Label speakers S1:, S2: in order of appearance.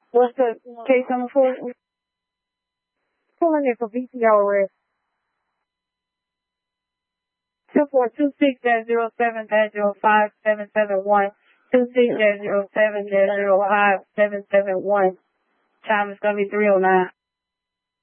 S1: What's the case number for? Pulling it for VTO arrest. 2426-07-05771. 26-07-05771. Time is going to be 3:09.